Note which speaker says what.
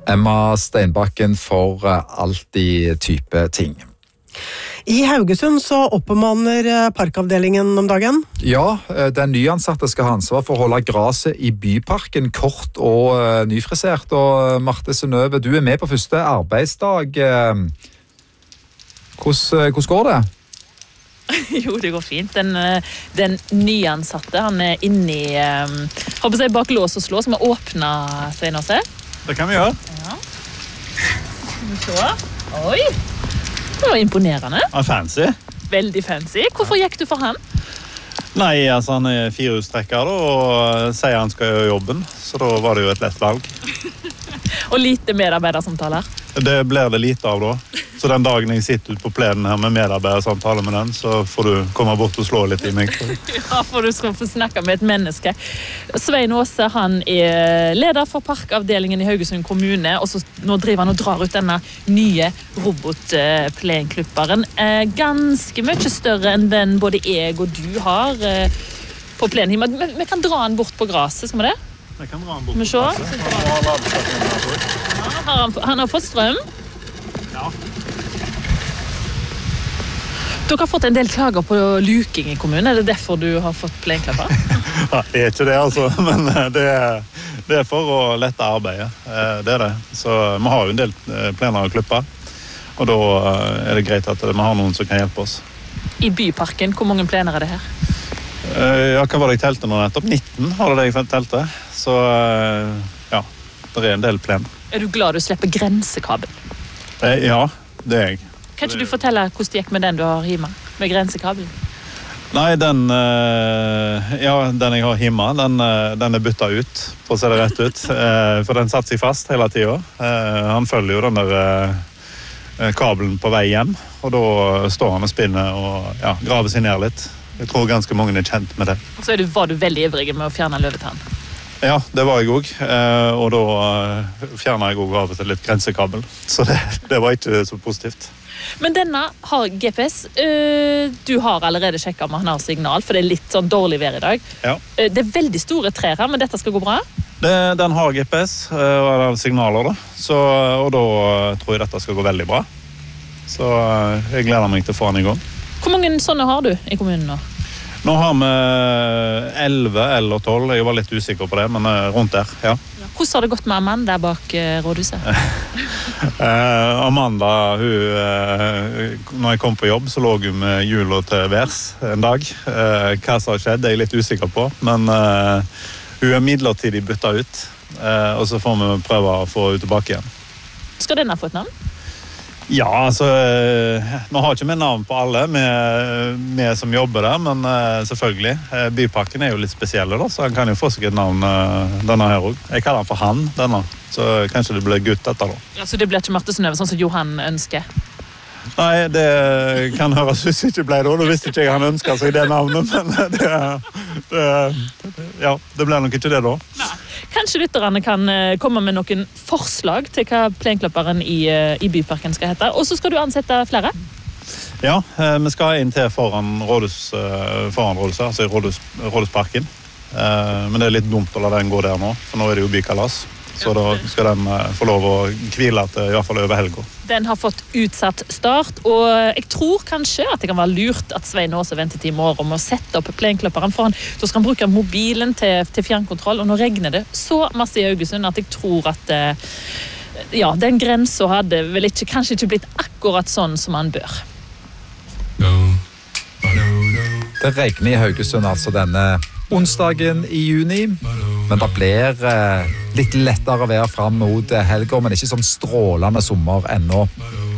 Speaker 1: Emma Steinbakken for alltid type ting.
Speaker 2: I Haugesund så oppbemanner parkavdelingen om dagen.
Speaker 1: Ja, den nyansatte skal ha ansvar for å holde graset i byparken kort og nyfrisert. Og Marte Synnøve, du med på første arbeidsdag. Hvordan går det?
Speaker 3: Jo, det går fint. Den nyansatte, han inne i bak lås og slå, som har åpnet seg nå, se.
Speaker 4: Det kan vi gjøre.
Speaker 3: Ja. Så. Oi, det var imponerende.
Speaker 4: Han er fancy.
Speaker 3: Veldig fancy. Hvorfor gikk du for han?
Speaker 4: Nei, altså han er firehjulstrekker og sier han skal gjøre jobben, så da var det jo et lett valg.
Speaker 3: Og lite medarbeidersamtaler. Det
Speaker 4: blir det lite av da. Så den dagen jeg sitter ute på plenen her med medarbeidersamtaler med den, så får du komme bort og slå litt i meg.
Speaker 3: Ja, for du skal få snakke med et menneske. Svein Åse, han er leder for parkavdelingen i Haugesund kommune, og så nå driver han og drar ut denne nye robotplenklipperen. Ganske mye større enn den både jeg og du har på plenen. Men vi kan dra han bort på graset, skal vi det?
Speaker 4: Vi kan dra han bort på graset.
Speaker 3: Ja, han har fått strøm.
Speaker 4: Ja.
Speaker 3: Dere har fått en del klager på luking i kommunen. Er det derfor du har fått plenklapper?
Speaker 4: Nei, det er ikke det altså, men det er for å lette arbeidet. Det er det. Så vi har jo en del plener å klippe, og da er det greit at vi har noen som kan hjelpe oss.
Speaker 3: I byparken, hvor mange plener er det her?
Speaker 4: Ja, hva var det jeg telte nå nettopp? 19 var det jeg telte. Så ja, det er en del plener.
Speaker 3: Er du glad du slipper grensekabel?
Speaker 4: Ja, det er jeg.
Speaker 3: Kan ikke du fortelle hvordan det gikk med den du har hjemme, med grensekabel?
Speaker 4: Nei, den jeg har hjemme, den er byttet ut, for å se det rett ut. For den satt seg fast hele tiden. Han følger jo den der kabelen på vei hjem, og da står han og spinner og graver seg ned litt. Jeg tror ganske mange er kjent med det.
Speaker 3: Og så var du veldig ivrig med å fjerne løvetann?
Speaker 4: Ja, det var jeg også, og da fjernet jeg også av og til litt grensekabel, så det var ikke så positivt.
Speaker 3: Men denne har GPS. Du har allerede sjekket om han har signal, for det er litt sånn dårlig vær i dag.
Speaker 4: Ja.
Speaker 3: Det er veldig store trær her, men dette skal gå bra?
Speaker 4: Den har GPS og har signaler, da. Og da tror jeg dette skal gå veldig bra. Så jeg gleder meg til å få han i gang.
Speaker 3: Hvor mange sånne har du i kommunen nå?
Speaker 4: Nå har vi 11 eller 12, jeg var litt usikker på det, men rundt der, ja.
Speaker 3: Hvordan har det gått med Amanda bak rådhuset?
Speaker 4: Amanda, når jeg kom på jobb, så lå hun med hjula til værs en dag. Hva som har skjedd, er jeg litt usikker på, men hun er midlertidig byttet ut, og så får vi prøve å få henne tilbake igjen.
Speaker 3: Skal denne få et navn?
Speaker 4: Ja, altså, nå har ikke vi navn på alle, vi som jobber der, men selvfølgelig, byparken er jo litt spesielle da, så han kan jo få seg et navn denne her også. Jeg kaller han for han, denne, så kanskje det blir gutt etter da. Ja,
Speaker 3: så det blir ikke Marte Synnøve, sånn som Johan ønsker?
Speaker 4: Nei, det kan høres ut som ikke ble det, nå visste ikke jeg han ønsker seg det navnet, men det ble nok ikke det da.
Speaker 3: Nei. Kanskje lytterne kan komme med noen forslag til hva plenklapperen i byparken skal hete, og så skal du ansette flere?
Speaker 4: Ja, vi skal inn til foran rådhuset, altså i rådhusparken. Men det er litt dumt å la den gå der nå, for nå er det jo bykalas. Så da skal den få lov å hvile til i hvert fall over helgen.
Speaker 3: Den har fått utsatt start, og jeg tror kanskje at det kan være lurt at Svein Åse venter til i morgen med å sette opp plenklapperen, for så skal han bruke mobilen til fjernkontroll, og nå regner det så masse i Haugesund at jeg tror at den grensen hadde vel kanskje ikke blitt akkurat sånn som han bør.
Speaker 1: Det regner i Haugesund altså denne onsdagen i juni, men det blir litt lettere vær fram mot helgen, men ikke sånn strålende sommer ennå.